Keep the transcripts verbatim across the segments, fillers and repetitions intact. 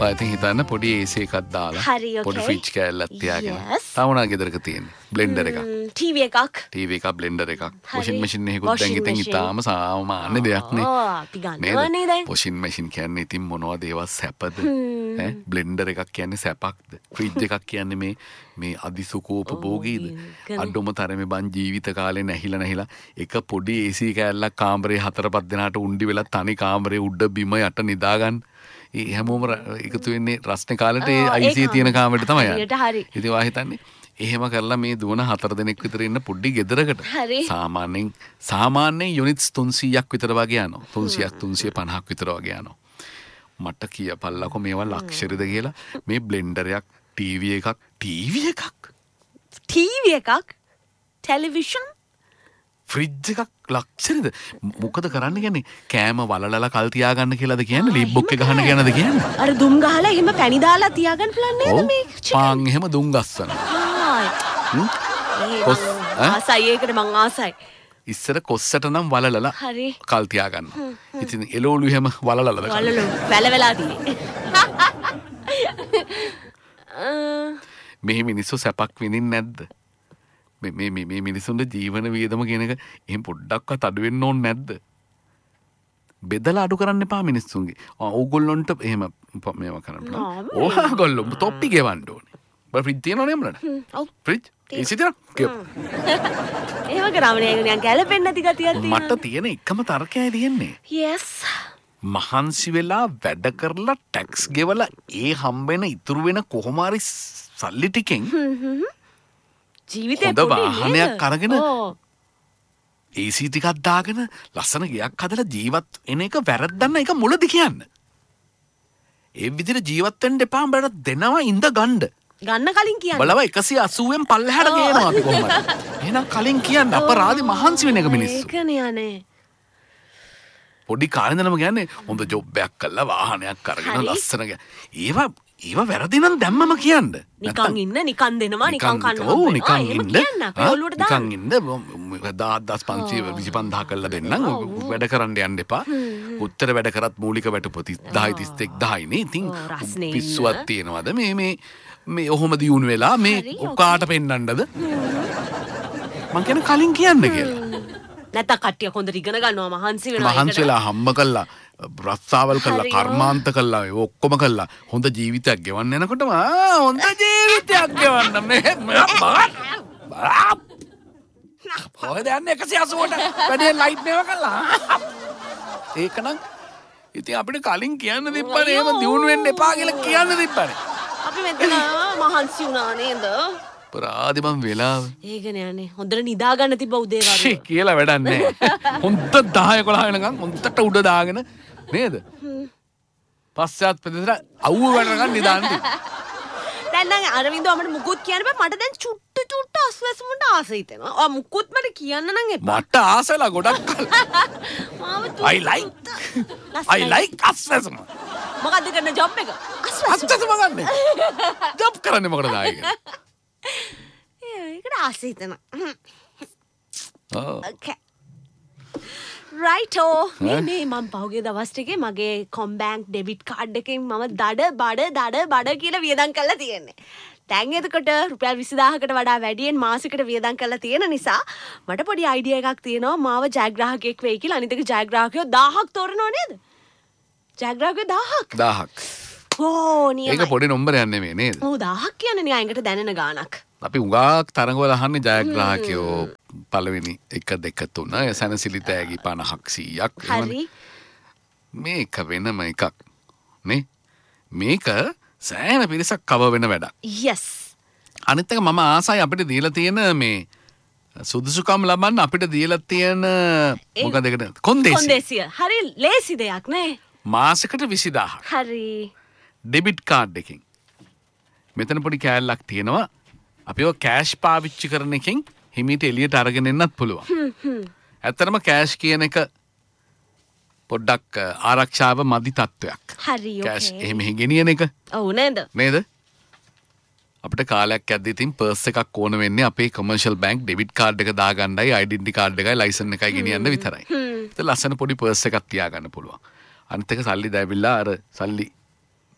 ඔය ඉතින් හිතන්න පොඩි A C එකක් දාලා හරි okay. පොඩි ෆ්‍රිජ් කෑල්ලක් තියාගෙන. Yes. තාවුණා ගෙදරක තියෙන්නේ. බ්ලෙන්ඩර් එකක්. T V එකක්. T V එකක් බ්ලෙන්ඩර් එකක්. හරි. වොෂින් මැෂින් එකකුත් දැන් ඉතින් ඉතාලම සාමාන්‍ය දෙයක් නේ. ඔව් අපි ගන්නවනේ දැන්. වොෂින් මැෂින් කියන්නේ ඉතින් මොනවද ඒවා සැපද? ඈ බ්ලෙන්ඩර් එකක් කියන්නේ සැපක්ද? ෆ්‍රිජ් එකක් කියන්නේ මේ මේ අදිසුකෝපභෝගීද? අඩොම තරමේ බං ජීවිත කාලේ නැහිලා නැහිලා එක පොඩි A C කෑල්ලක් කාමරේ හතර පහ දෙනාට උණ්ඩි වෙලා තනි කාමරේ උඩ බිම යට නිදාගන්න. ඒ හැමෝම එකතු වෙන්නේ රස්නේ කාලේට ඒ I C තියෙන කාමරේට තමයි යන්නේ. හරි. ඉතින් වා හිතන්නේ එහෙම කරලා මේ දුවන හතර දෙනෙක් විතර ඉන්න පොඩි ගෙදරකට සාමාන්‍යයෙන් සාමාන්‍යයෙන් යුනිට්ස් තුන්සීයක් විතර වගේ යනවා. තුන්සීයක් තුන්සිය පනහක් විතර වගේ යනවා. මට කියපල්ලකො මේවා ලක්ෂරිද කියලා. මේ බ්ලෙන්ඩර් එකක් ටීවී එකක් ටීවී එකක් ටීවී එකක් ටෙලිවිෂන් ෆ්‍රිජ් එකක් ලක්ෂරිද මොකද කරන්න කියන්නේ කෑම වලලලා කල් තියාගන්න කියලාද කියන්නේ ලීබ්බොක් එක ගහන්න කියනද කියන්නේ අර දුම් ගහලා එහෙම පැණි දාලා තියාගන්න plan නේද මේ පාන් එහෙම දුම් ගස්සන කොස් ආසයි ඒකට මං ආසයි ඉස්සර කොස්සට නම් වලලලා හරි කල් තියාගන්න ඉතින් එළවලු එහෙම වලලලාද වලලු වැල වෙලා තියෙන්නේ මෙහි මිනිස්සු සැපක් විඳින්නේ නැද්ද මේ මේ මේ මිනිසුන්ගේ ජීවන වියදම කියන එක එහෙන් පොඩ්ඩක්වත් අඩු වෙන්න ඕනේ නැද්ද? බෙදලා අඩු කරන්න එපා මිනිස්සුන්ගේ. ඕගොල්ලොන්ට එහෙම මේව කරන්න පුළුවන්. ඕගොල්ලෝ තොප්පි ගෙවන්න ඕනේ. බල ෆ්‍රිජ් තියෙනවනේ අපලට. ඔව්. ෆ්‍රිජ් ඒ සිතන කියප. එහෙම කරාමනේ නිකන් ගැලපෙන්නේ නැති ගතියක් තියෙනවා. මට තියෙන එකම තර්කයයි තියෙන්නේ. yes. මහන්සි වෙලා වැඩ කරලා ටැක්ස් ගෙවලා ඒ හම්බෙන ඉතුරු වෙන කොහොම හරි සල්ලි ටිකෙන් ජීවිතේ පොඩි වාහනයක් අරගෙන A C ටිකක් දාගෙන ලස්සන ගයක් හදලා ජීවත් වෙන එක වැරද්දන්න එක මුලදි කියන්න. ඒ විදිහට ජීවත් වෙන්න එපා බඩ දෙනවා ඉඳ ගන්න. ගන්න කලින් කියන්න. බලව එකසිය අසූවෙන් පල්ලෙහාට ගේනවා අපි කොහොමද? එහෙනම් කලින් කියන්න අපරාධි මහන්සි වෙන එක මිනිස්සු. ඒකනේ අනේ. පොඩි කාලේ ඉඳන්ම කියන්නේ හොඳ ජොබ් එකක් කරලා වාහනයක් අරගෙන ලස්සන ගෑ. ඒවා ඒවා වැරදි නම් දැම්මම කියන්න. නිකන් ඉන්න නිකන් දෙනවා නිකන් කන්න. ඔව් නිකන් ඉන්න. නිකන් ඉන්න දහස් පන්සිය විසිපන්දාහ කරලා දෙන්නම්. වැඩ කරන්න යන්න එපා. උත්තර වැඩ කරත් මූලික වැටුප තිස්දාහයි තිස්එක් දහයි නේ. ඉතින් පිස්සුවක් තියෙනවද මේ මේ මේ ඔහොම දියුණු වෙලා මේ ඔකාට පෙන්නන්නද? මං කියන කලින් කියන්න කියලා. නැත්නම් කට්ටිය හොඳට ඉගෙන ගන්නවා මහන්සි වෙනවා. මහන්සි වෙලා හම්බ කළා රස්සාවල් කළා කර්මාන්ත කළා ඒ ඔක්කොම කළා හොඳ ජීවිතයක් ගෙවන්න යනකොටම ආ හොඳ ජීවිතයක් ගෙවන්න මේ කොහෙද යන්නේ එකසිය අසූවට වැඩේ ලයිට් මේව කළා ඒකනම් ඉතින් අපිට කලින් කියන්න තිබ්බනේ එහෙම දියුණු වෙන්න එපා කියලා කියන්න තිබ්බනේ අපි මෙතන මහන්සි වුණා නේද පරාදි මම වෙලාව ඒකනේ අනේ හොඳට නිදා ගන්න තිබ්බ උදේ වගේ කියලා වැඩක් නැහැ හොඳ දහ එකොළහ වෙනකන් හොඳට උඩ දාගෙන නේද පස්සෙත් පෙදෙතර අවුව වෙනකන් නිදාන්න දැන් නම් අරවින්ද අපිට මුකුත් කියන්න බෑ මට දැන් චුට්ටු චුට්ටු අස්වැසුමුන්ට ආස හිතෙනවා ඔය මුකුත් මට කියන්න නම් එපා මට ආසලා ගොඩක් කල් I like I like Aswesuma මොකද්ද කරන ජොබ් එක අස්වැසුම ගන්න ජොබ් කරන්නේ මොකටද ආයේ ඒකට ආස හිතෙනවා okay රයිටෝ මේ මම පහුගිය දවස් ටිකේ මගේ කොම්බැංක් ඩෙබිට් කාඩ් එකෙන් මම දඩ බඩ දඩ බඩ කියලා වියදම් කරලා තියෙන්නේ. දැන් එතකොට රුපියල් විසිදාහකට වඩා වැඩියෙන් මාසෙකට වියදම් කරලා තියෙන නිසා මට පොඩි අයිඩියා එකක් තියෙනවා මාව ජයග්‍රාහකයෙක් වෙයි කියලා. අනිත් එක ජයග්‍රාහකයෝ දහයක් තෝරනව නේද? ජයග්‍රාහකයෝ දහයක්. දහයක්. ඕ නියමයි. ඒක පොඩි නම්බරයක් නෙමෙයි නේද? ඔව් දහයක් කියන්නේ නිකන් දැනෙන ගාණක්. අපි උගාක් තරඟවල අහන්නේ ජයග්‍රාහකයෝ පළවෙනි එක දෙක තුන සැනසිලි තෑගි පනහක් සීයක් හරි මේක වෙනම එකක් නේ මේක සෑහෙන පිරිසක් කව වෙන වැඩක් yes අනිත් එක මම ආසයි අපිට දීලා තියෙන මේ සුදුසුකම් ලබන්න අපිට දීලා තියෙන මොකද ඒකට කොන්දේසිය කොන්දේසිය හරි ලේසි දෙයක් නේ මාසෙකට විසිදාහක් හරි ඩෙබිට් කාඩ් එකකින් මෙතන පොඩි කෑල්ලක් තියෙනවා අපි ඔය කෑෂ් පාවිච්චි කරන එකෙන් හිමීට එළියට අරගෙන එන්නත් පුළුවන්. ඇත්තටම කෑෂ් කියන එක පොඩ්ඩක් ආරක්ෂාව මදි තත්වයක්. හරි ඕකේ. කෑෂ් එහෙම ගෙනියන එක. ඔව් නේද? නේද? අපිට කාලයක් යද්දී තින් පර්ස් එකක් ඕන වෙන්නේ අපේ කොමර්ෂල් බැංක් ඩෙබිට් කාඩ් එක දාගන්නයි ඩෙන්ටිටි කාඩ් එකයි ලයිසන් එකයි ගෙනියන්න විතරයි. ඒක ලස්සන පොඩි පර්ස් එකක් තියාගන්න පුළුවන්. අනිත් එක සල්ලි දැවිලා අර සල්ලි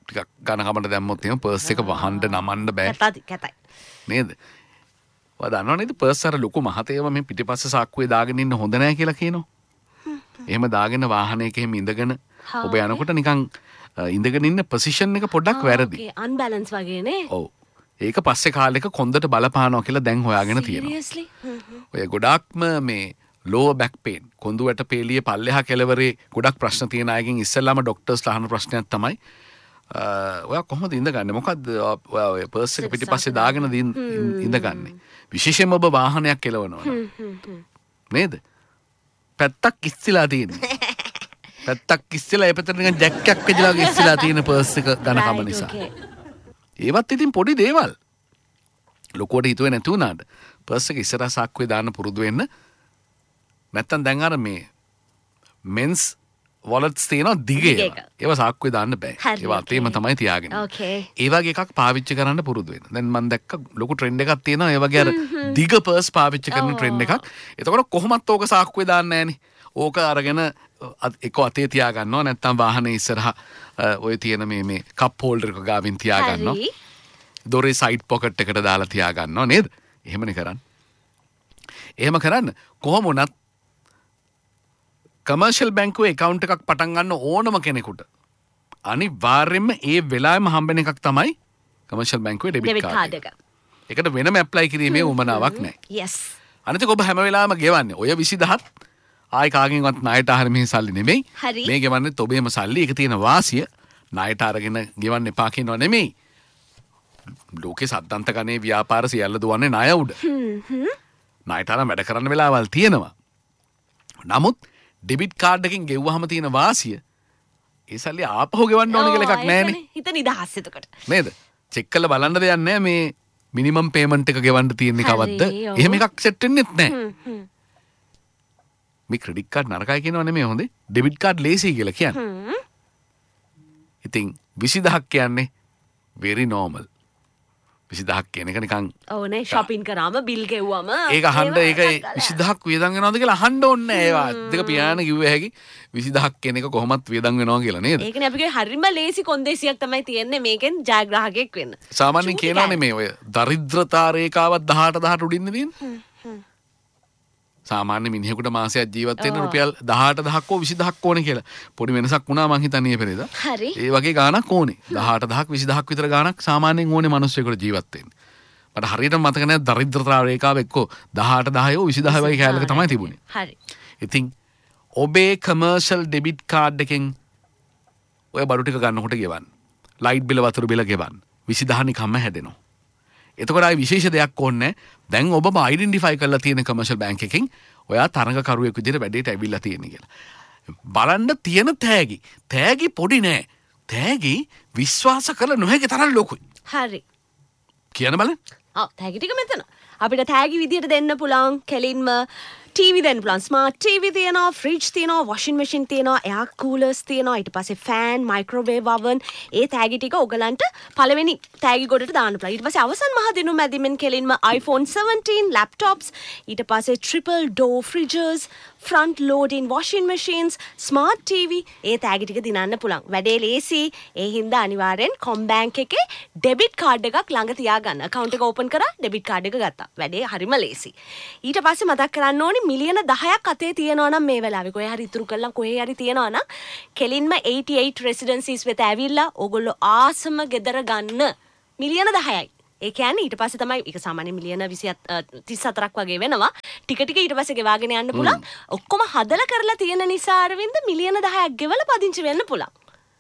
ටිකක් ගණකමට දැම්මොත් එහෙම පර්ස් එක වහන්න නමන්න බෑ. කැතයි කැතයි. නේද? ඔයා දන්නව නේද පර්ස් අර ලොකු මහතේව මේ පිටිපස්ස සාක්කුවේ දාගෙන ඉන්න හොඳ නෑ කියලා කියනවා. එහෙම දාගෙන වාහනයක එහෙම ඉඳගෙන ඔබ යනකොට නිකන් ඉඳගෙන ඉන්න පොසිෂන් එක පොඩ්ඩක් වැරදි. ඕකේ අන්බැලන්ස් වගේනේ. ඔව්. ඒක පස්සේ කාලෙක කොන්දට බලපානවා කියලා දැන් හොයාගෙන තියෙනවා. Seriously? ඔය ගොඩාක්ම මේ lower back pain කොඳුවට පේලිය පල්ලෙහා කෙළවරේ ගොඩක් ප්‍රශ්න තියෙන අයගෙන් ඉස්සෙල්ලාම ડોක්ටර්ස්ලා අහන ප්‍රශ්නයක් තමයි ඔයා කොහොමද ඉඳගන්නේ? මොකද්ද ඔයා ඔය පර්ස් එක පිටිපස්සේ දාගෙන ඉඳගන්නේ? විශේෂයෙන්ම ඔබ වාහනයක් කෙලවනවා. නේද? පැත්තක් ඉස්සිලා තියෙනවා. පැත්තක් ඉස්සිලා ඒ පැත්තට නිකන් ජැක් එකක් වෙදලා ඉස්සිලා තියෙන පර්ස් එක ඝනකම නිසා. ඒවත් ඉතින් පොඩි දේවල්. ලොකුවට හිතුවේ නැති වුණාට පර්ස් එක ඉස්සරහ සාක්කුවේ දාන්න පුරුදු වෙන්න. නැත්තම් දැන් අර මේ මෙන්ස් වොලට්ස් තියෙනවා දිග ඒවා. ඒවා සාක්කුවේ දාන්න බෑ. ඒවා අතේම තමයි තියාගෙන. ඒ වගේ එකක් පාවිච්චි කරන්න පුරුදු වෙන්න. දැන් මම දැක්ක ලොකු ට්‍රෙන්ඩ් එකක් තියෙනවා ඒ වගේ අර දිග පර්ස් පාවිච්චි කරන ට්‍රෙන්ඩ් එකක්. එතකොට කොහොමත් ඕක සාක්කුවේ දාන්නේ නෑනේ. ඕක අරගෙන එක අතේ තියා ගන්නවා නැත්තම් වාහනේ ඉස්සරහා ඔය තියෙන මේ මේ කප් හෝල්ඩර් එක ගාවින් තියා ගන්නවා. දොරේ සයිඩ් පොකට් එකට දාලා තියා ගන්නවා නේද? එහෙමනේ කරන්නේ. එහෙම කරන්න කොහොම වුණත් කමර්ෂල් බැංකුවේ account එකක් පටන් ගන්න ඕනම කෙනෙකුට අනිවාර්යයෙන්ම ඒ වෙලාවෙම හම්බෙන එකක් තමයි කමර්ෂල් බැංකුවේ ඩෙබිට් කාඩ් එක. ඒකට වෙනම ඇප්ලයි කිරීමේ උවමනාවක් නැහැ. yes. අනිත් ඔබ හැම වෙලාවෙම ගෙවන්නේ ඔය විසිදහත් ආයි කාගෙන්වත් ණයට ආහාර මෙහි සල්ලි නෙමෙයි. මේ ගෙවන්නේ ඔබේම සල්ලි. ඒක තියෙන වාසිය ණයට අරගෙන ගෙවන්න එපා කියනවා නෙමෙයි. ලෝකේ සද්දන්ත ගණේ ව්‍යාපාර සියල්ල දුවන්නේ ණය උඩ. ණයට අරන් වැඩ කරන්න වෙලාවල් තියෙනවා. නමුත් ඩෙබිට් කාඩ් එකෙන් ගෙව්වහම තියෙන වාසිය ඒ සල්ලි ආපහු ගෙවන්න ඕන කියලා එකක් නැහැනේ. හිත නිදහස් එතකොට. නේද? චෙක් කරලා බලන්න දෙයක් නැහැ මේ මිනිමම් පේමන්ට් එක ගෙවන්න තියෙන්නේ කවද්ද? එහෙම එකක් සෙට් වෙන්නෙත් නැහැ. මේ ක්‍රෙඩිට් කාඩ් නරකයි කියනවා නෙමෙයි හොඳේ. ඩෙබිට් කාඩ් ලේසියි කියලා කියන්නේ. ඉතින් විසිදහක් කියන්නේ very normal. විසිදහක් කියන එක නිකන් ඕනේ shopping කරාම bill ගෙව්වම ඒක අහන්න ඒක විසිදහක් වියදම් වෙනවද කියලා අහන්න ඕනේ නෑ. ඒවා දෙක පියාන කිව්වේ හැකි විසිදහක් කියන එක කොහොමත් වියදම් වෙනවා කියලා නේද? ඒකනේ අපි කිව්වේ හරිම ලේසි කොන්දේසියක් තමයි තියෙන්නේ මේකෙන් ජයග්‍රාහකයෙක් වෙන්න. සාමාන්‍යයෙන් කියනවානේ මේ ඔය දරිද්‍රතා රේඛාවත් දහඅට දහඅට උඩින් තියෙන්නේ. සාමාන්‍ය මිනිහෙකුට මාසයක් ජීවත් වෙන්න රුපියල් දහඅට දහයක් හෝ විසිදහක් ඕනේ කියලා. පොඩි වෙනසක් වුණා මං හිතන්නේ පෙරේදා. හරි. ඒ වගේ ගාණක් ඕනේ. දහඅට දහයක් විසිදහක් විතර ගාණක් සාමාන්‍යයෙන් ඕනේ මිනිස්සුෙකුට ජීවත් වෙන්න. මට හරියටම මතක නැහැ දරිද්‍රතා රේඛාව එක්ක දහඅට දහය හෝ විසිදහ වගේ කැලලක තමයි තිබුණේ. හරි. ඉතින් ඔබේ කමර්ෂල් ඩෙබිට් කාඩ් එකෙන් ඔය බඩු ටික ගන්නකොට ගෙවන්න. ලයිට් බිල වතුර බිල ගෙවන්න. විසිදහ නිකම්ම හැදෙනවා. එතකොට ආයි විශේෂ දෙයක් ඕනේ. දැන් ඔබම අයිඩෙන්ටිෆයි කරලා තියෙන කමර්ෂල් බැංක් එකකින් ඔයා තරඟකරුවෙක් විදිහට වැඩේට ඇවිල්ලා තියෙන කියලා. බලන්න තියෙන තෑගි. තෑගි පොඩි නෑ. තෑගි විශ්වාස කළ නොහැකි තරම් ලොකුයි. හරි. කියන්න බලන්න. ඔව් තෑගි ටික මෙතන. අපිට තෑගි විදිහට දෙන්න පුළුවන් කෙලින්ම ටීවී දෙන්න පුළුවන්. ස්මාර්ට් ටීවී තියෙනවා, ෆ්‍රිජ් තියෙනවා, වොෂින් මැෂින් තියෙනවා, එයාර් කූලර්ස් තියෙනවා, ඊට පස්සේ ෆෑන්, මයික්‍රෝවේව් oven. ඒ තෑගි ටික ඔයගලන්ට පළවෙනි තෑගි ගොඩට දාන්න පුළුවන්. ඊට පස්සේ අවසන් මහ දිනු මැදින්මෙන් කෙලින්ම iPhone seventeen laptops, ඊට පස්සේ triple door fridges, front loading washing machines, smart T V ඒ තෑගි ටික දිනන්න පුළුවන්. වැඩේ ලේසි. ඒ හින්දා අනිවාර්යෙන් කොම්බැංක් එකේ ඩෙබිට් කාඩ් එකක් ළඟ තියාගන්න. account එක open කරා ඩෙබිට් කාඩ් එක ගත්තා. වැඩේ හරිම ලේසි. ඊට පස්සේ මතක් කරන්න ඕනි මිලියන දහයක් අතේ තියෙනවා නම් මේ වෙලාවේ කොහේ හරි ඉතුරු කරලා කොහේ හරි තියෙනවා නම් කෙලින්ම eighty-eight residencies වෙත ඇවිල්ලා ඕගොල්ලෝ ආසම ගෙදර ගන්න මිලියන දහයයි. ඒ කියන්නේ ඊට පස්සේ තමයි ඒක සාමාන්‍ය මිලියන තිස් හතරක් වගේ වෙනවා. ටික ටික ඊට පස්සේ ගෙවාගෙන යන්න පුළුවන්. ඔක්කොම හදලා කරලා තියෙන නිසා අරවින්ද මිලියන දහයක් ගෙවලා පදිංචි වෙන්න පුළුවන්.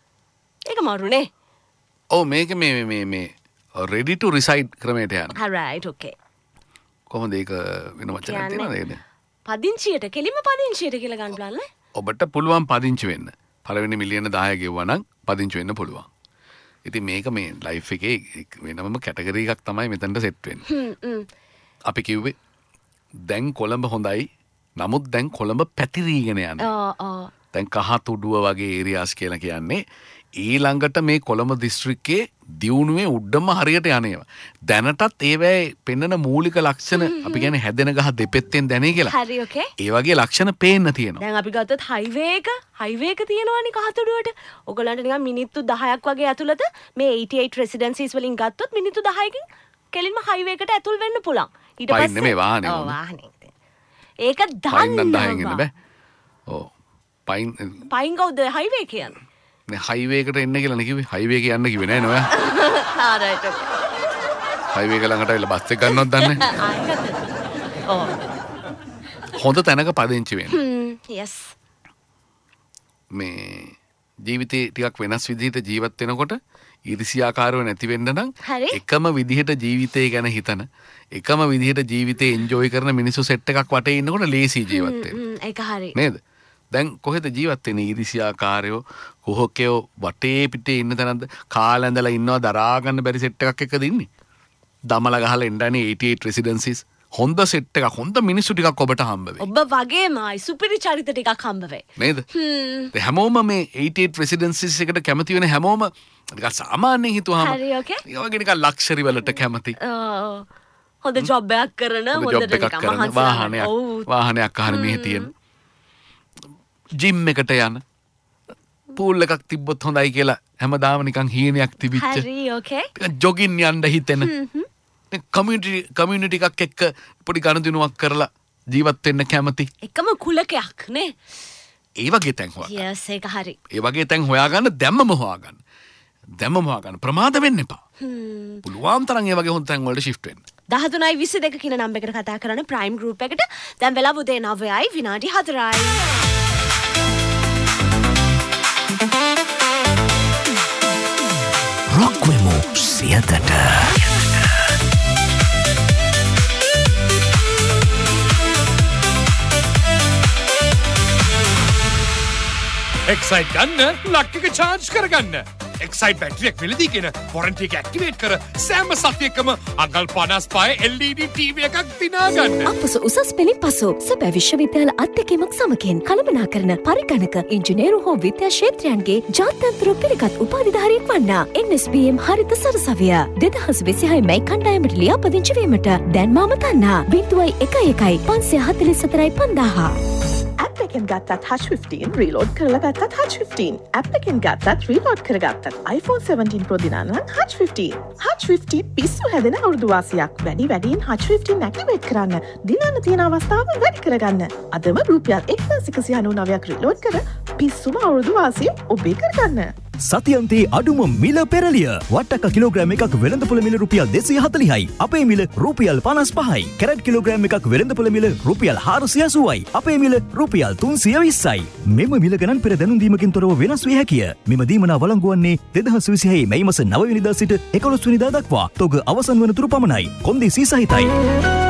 ඒක මරුනේ. ඔව් මේක මේ මේ මේ ready to reside ක්‍රමයට යනවා. right okay. කොහොමද ඒක වෙන වචනයක් තියෙනවද නේද? පදිංචියට කෙලින්ම පදිංචියට කියලා ගන්න බලන්න. ඔබට පුළුවන් පදිංචි වෙන්න. පළවෙනි මිලියන දහය ගෙවුවා නම් පදිංචි වෙන්න පුළුවන්. ඉතින් මේක මේ ලයිෆ් එකේ වෙනම කැටගරි එකක් තමයි මෙතනට සෙට් වෙන්නේ. අපි කිව්වේ දැන් කොළඹ හොඳයි. නමුත් දැන් කොළඹ පැතිරීගෙන යනවා. දැන් කහතුඩුව වගේ ඒරියාස් කියලා කියන්නේ ඊළඟට මේ කොළඹ දිස්ත්‍රික්කයේ දියුණුවේ උඩම හරියට යන්නේවා. දැනටත් ඒවැයි පෙන්වන මූලික ලක්ෂණ අපි කියන්නේ හැදෙන ගහ දෙපැත්තෙන් දැනේ කියලා. හරි ඕකේ. ඒ වගේ ලක්ෂණ පේන්න තියෙනවා. දැන් අපි ගත්තොත් හයිවේ එක හයිවේ එක තියෙනවනේ කහතුඩුවට. ඔයගලන්ට නිකන් මිනිත්තු දහයක් වගේ ඇතුළත මේ eighty-eight residencies වලින් ගත්තොත් මිනිත්තු දහයකින් කෙලින්ම හයිවේ එකට ඇතුල් වෙන්න පුළුවන්. ඊට පස්සේ පයින් නෙමෙයි වාහනේ. ඔව් වාහනේ. ඒක දන්නවා. ඔව්. පයින් පයින් කවුද හයිවේ කියන්නේ? නේ හයිවේ එකට එන්න කියලා නේ කිව්වේ. හයිවේ එක යන්න කිව්වේ නෑ නෝයා. ආ රයිට් ඕකේ. හයිවේ එක ළඟට ඇවිල්ලා බස් එක ගන්නවද දන්නේ නැහැ. ඔව්. හොඳ තැනක පදිංචි වෙන්න. හ්ම් යස්. මේ ජීවිතේ ටිකක් වෙනස් විදිහට ජීවත් වෙනකොට ඊර්ෂ්‍යාකාරව නැති වෙන්න නම් එකම විදිහට ජීවිතය ගැන හිතන එකම විදිහට ජීවිතේ එන්ජොයි කරන මිනිස්සු සෙට් එකක් වටේ ඉන්නකොට ලේසි ජීවත් වෙන්න. ඒක හරි. නේද? දැන් කොහෙද ජීවත් වෙන්නේ ඊර්ෂ්‍යාකාරයෝ කොහොකයෝ වටේ පිටේ ඉන්න තැනද කාලා ඇඳලා ඉන්නවා දරා ගන්න බැරි සෙට් එකක් එක්කද ඉන්නේ. දමලා ගහලා එන්නනේ eighty-eight residencies හොඳ සෙට් එකක් හොඳ මිනිස්සු ටිකක් ඔබට හම්බ වෙයි. ඔබ වගේමයි සුපිරි චරිත ටිකක් හම්බ වෙයි. නේද? හ්ම්. හැමෝම මේ eighty-eight residencies එකට කැමති වෙන හැමෝම නිකන් සාමාන්‍යයෙන් හිතුවාම හරි ඕකේ. ඒ වගේ නිකන් ලක්ෂරි වලට කැමති. ඔව්. හොඳ ජොබ් එකක් කරන හොඳට නිකන් මහන්සි වාහනයක් වාහනයක් අහන මෙහෙ තියෙන. ජිම් එකට යන පූල් එකක් තිබ්බොත් හොඳයි කියලා හැමදාම නිකන් හීනයක් තිබිච්ච. හරි ඕකේ. ජොගින් යන්න හිතෙන. කමියුනිටි කමියුනිටි එකක් එක්ක පොඩි ගනුදෙනුවක් කරලා ජීවත් වෙන්න කැමති. එකම කුලකයක් නේ. ඒ වගේ තැන් හොයාගන්න. යස් ඒක හරි. ඒ වගේ තැන් හොයාගන්න දැම්මම හොයාගන්න. දැම්මම හොයාගන්න ප්‍රමාද වෙන්න එපා. හ්ම්. පුළුවන් තරම් ඒ වගේ හොඳ තැන් වලට shift වෙන්න. දහතුනයි විසිදෙක කියන නම්බර් එකට කතා කරන ප්‍රයිම් ගෲප් එකට දැන් වෙලාව උදේ නවයයි විනාඩි හතරයි. රොක්වෙමු සියතට එක්සයිට් ගන්න ලක් එක චාර්ජ් කරගන්න. එක්සයිට් බැටරියක් මිලදී කියන වොරන්ටි එක ඇක්ටිවේට් කර සෑම සතියකම අඟල් පනස් පහේ එල් ඊ ඩී ටීවී එකක් දිනා ගන්න. අපස උසස් පෙළින් පසු සැබෑ විශ්වවිද්‍යාල අත්දැකීමක් සමගින් කළමනාකරන පරිගණක ඉංජිනේරු හෝ විද්‍යා ක්ෂේත්‍රයන්ගේ ජාත්‍යන්තර පිළිගත් උපාධිධාරියෙක් වන්නා එන් එස් බී එම් හරිත සරසවිය දෙදහස් විසිහය මැයි කණ්ඩායමට ලියාපදිංචි වීමට දැන් මාම තන්නා බිංදුවයි එකයි එකයි පන්සිය හතළිස් හතරයි පන්දාහ. App එකෙන් ගත්තත් Hutch fifteen reload කරලා ගත්තත් Hutch fifteen app එකෙන් ගත්තත් reload කරගත්තත් iPhone seventeen Pro දිනා නම් Hutch fifteen Hutch fifteen පිස්සු හැදෙන අවුරුදු වාසියක් වැඩි වැඩියෙන් Hutch fifteen activate කරන්න දිනන්න තියෙන අවස්ථාව වැඩි කරගන්න අදම රුපියල් එක්දාස් එකසිය අනූ නවයක් reload කර පිස්සුම අවුරුදු වාසිය ඔබේ කරගන්න. සතියන්තේ අඩුම මිල පෙරලිය වට්ටක්ක කිලෝග්‍රෑම් එකක් වෙළඳපොළ මිල රුපියල් දෙසිය හතළිහයි අපේ මිල රුපියල් පනස් පහයි කැරට් කිලෝග්‍රෑම් එකක් වෙළඳපොළ මිල රුපියල් හාරසිය අසූවයි අපේ මිල රුපියල් තුන්සිය විස්සයි මෙම මිල ගණන් පෙර දැනුම් දීමකින් තොරව වෙනස් විය හැකිය. මෙම දීමනා වළංගු වන්නේ දෙදහස් විසිහය මැයි මාස නවය වෙනිදා සිට එකොළොස් වෙනිදා දක්වා තොග අවසන් වන තුරු පමණයි. කොන්දේසි සහිතයි.